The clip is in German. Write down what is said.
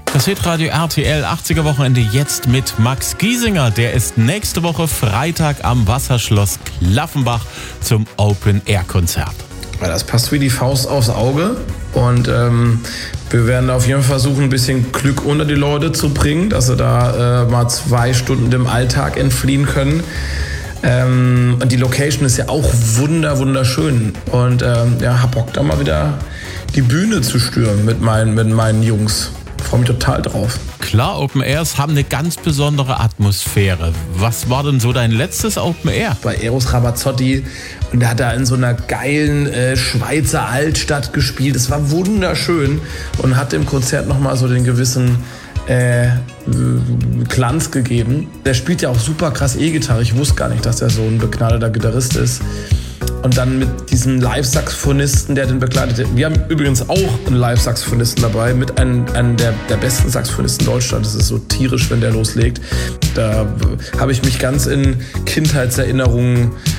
Das Hitradio RTL 80er Wochenende jetzt mit Max Giesinger. Der ist nächste Woche Freitag am Wasserschloss Klaffenbach zum Open-Air-Konzert. Ja, das passt wie die Faust aufs Auge und wir werden auf jeden Fall versuchen, ein bisschen Glück unter die Leute zu bringen, dass sie da mal 2 Stunden dem Alltag entfliehen können. Und die Location ist ja auch wunderschön und hab Bock da mal wieder die Bühne zu stürmen mit meinen Jungs. Freue mich total drauf. Klar, Open Airs haben eine ganz besondere Atmosphäre. Was war denn so dein letztes Open Air? Bei Eros Ramazzotti, und der hat da in so einer geilen Schweizer Altstadt gespielt. Es war wunderschön und hat dem Konzert nochmal so den gewissen Glanz gegeben. Der spielt ja auch super krass E-Gitarre. Ich wusste gar nicht, dass der so ein begnadeter Gitarrist ist. Und dann mit diesem Live-Saxophonisten, der den begleitet. Wir haben übrigens auch einen Live-Saxophonisten dabei, mit einem der besten Saxophonisten Deutschlands. Das ist so tierisch, wenn der loslegt. Da habe ich mich ganz in Kindheitserinnerungen